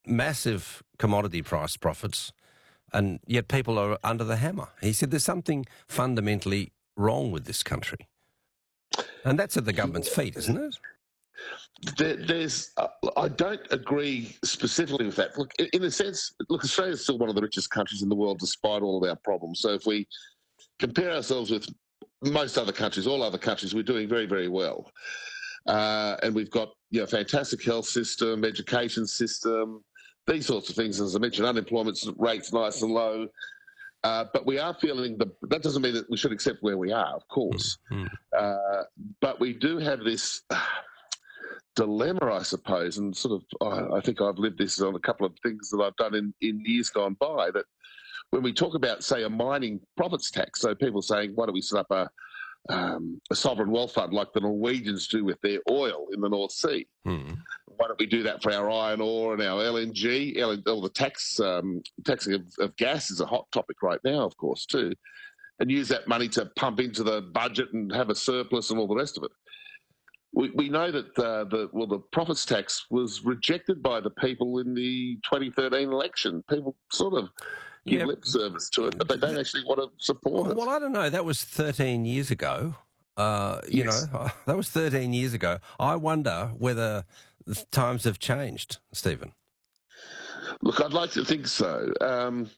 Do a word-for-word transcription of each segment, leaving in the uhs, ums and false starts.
massive commodity price profits, and yet people are under the hammer. He said there's something fundamentally wrong with this country. And that's at the government's feet, isn't it? There, there's, uh, I don't agree specifically with that. Look, in a sense, look, Australia is still one of the richest countries in the world despite all of our problems. So if we compare ourselves with most other countries, all other countries, we're doing very, very well. Uh, and we've got, you know, fantastic health system, education system, these sorts of things. As I mentioned, unemployment rate's nice and low. Uh, but we are feeling the. That doesn't mean that we should accept where we are, of course. Mm-hmm. Uh, but we do have this uh, dilemma, I suppose, and sort of. Uh, I think I've lived this on a couple of things that I've done in, in years gone by. That when we talk about, say, a mining profits tax, so people saying, "Why don't we set up a um, a sovereign wealth fund like the Norwegians do with their oil in the North Sea? Mm-hmm. Why don't we do that for our iron ore and our L N G? L- all the tax um, taxing of, of gas is a hot topic right now, of course, too, and use that money to pump into the budget and have a surplus and all the rest of it. We, we know that uh, the well, the profits tax was rejected by the people in the twenty thirteen election. People sort of give yeah. lip service to it, but they don't actually want to support well, it. Well, I don't know. That was thirteen years ago. Uh, you yes. know, that was thirteen years ago. I wonder whether times have changed, Stephen. Look, I'd like to think so. Um,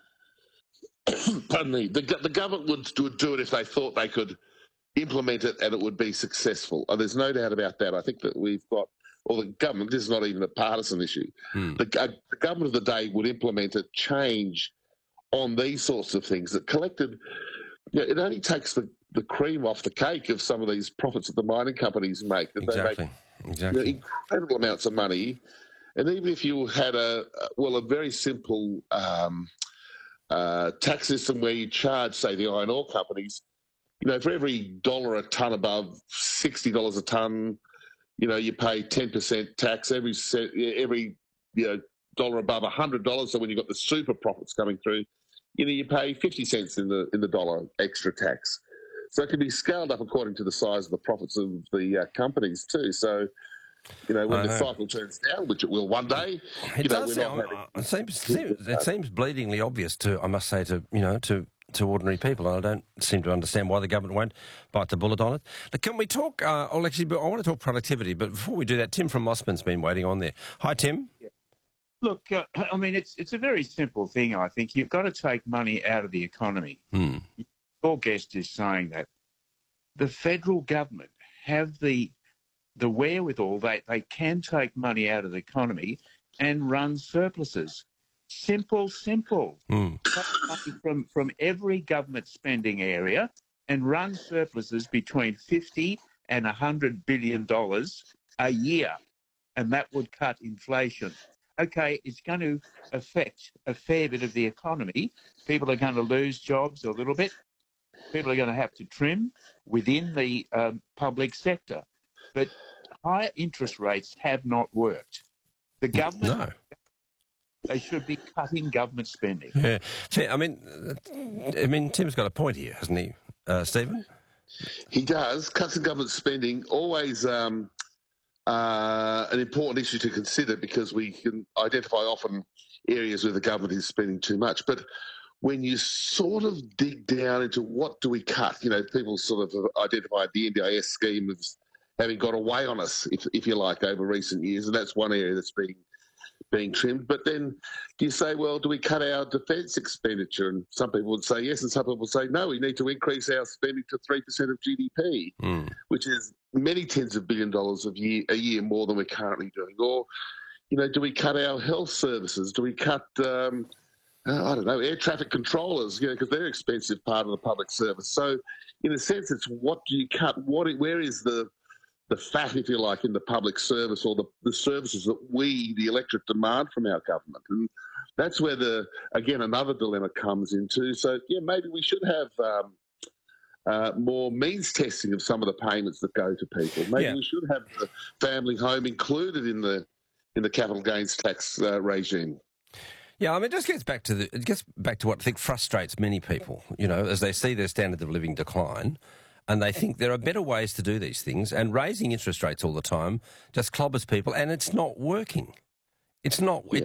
pardon me. The, the government would, would do it if they thought they could implement it and it would be successful. And there's no doubt about that. I think that we've got, or the government, this is not even a partisan issue. Hmm. The, uh, the government of the day would implement a change on these sorts of things that collected, you know, it only takes the, the cream off the cake of some of these profits that the mining companies make. That exactly. They make exactly. You know, incredible amounts of money. And even if you had a, well, a very simple um, uh, tax system where you charge, say, the iron ore companies, you know, for every dollar a tonne above sixty dollars a tonne, you know, you pay ten percent tax. Every cent, every you know dollar above one hundred dollars, so when you've got the super profits coming through, you know, you pay fifty cents in the in the dollar extra tax. So it can be scaled up according to the size of the profits of the uh, companies too. So, you know, when I the know. cycle turns down, which it will one day, it you know, does we're sound, not having... it seems, seems it seems bleedingly obvious to, I must say, to you know, to to ordinary people, and I don't seem to understand why the government won't bite the bullet on it. But can we talk? Uh, I'll actually, I want to talk productivity, but before we do that, Tim from Mossman's been waiting on there. Hi, Tim. Yeah. Look, uh, I mean, it's it's a very simple thing. I think you've got to take money out of the economy. Hmm. Your guest is saying that the federal government have the the wherewithal. They they can take money out of the economy and run surpluses. Simple, simple. Mm. Take money from from every government spending area and run surpluses between fifty and a hundred billion dollars a year, and that would cut inflation. Okay, it's going to affect a fair bit of the economy. People are going to lose jobs a little bit. People are going to have to trim within the um, public sector. But higher interest rates have not worked. The government, no. They should be cutting government spending. Yeah. See, I mean, I mean, Tim's got a point here, hasn't he, uh, Stephen? He does. Cuts in government spending, always um, uh, an important issue to consider because we can identify often areas where the government is spending too much. But when you sort of dig down into what do we cut, you know, people sort of identified the N D I S scheme as having got away on us, if, if you like, over recent years, and that's one area that's being being trimmed. But then you say, well, do we cut our defence expenditure? And some people would say yes, and some people would say no, we need to increase our spending to three percent of G D P, mm. which is many tens of billion dollars of year, a year more than we're currently doing. Or, you know, do we cut our health services? Do we cut, um, uh, I don't know, air traffic controllers, you know, because they're an expensive part of the public service. So in a sense, it's what do you cut? What? Where is the the fat, if you like, in the public service or the, the services that we, the electorate, demand from our government? And that's where, the again, another dilemma comes into. So, yeah, maybe we should have um, uh, more means testing of some of the payments that go to people. Maybe yeah. we should have the family home included in the in the capital gains tax uh, regime. Yeah, I mean, it just gets back to the it gets back to what I think frustrates many people, you know, as they see their standard of living decline. And they think there are better ways to do these things, and raising interest rates all the time just clobbers people, and it's not working. It's not. It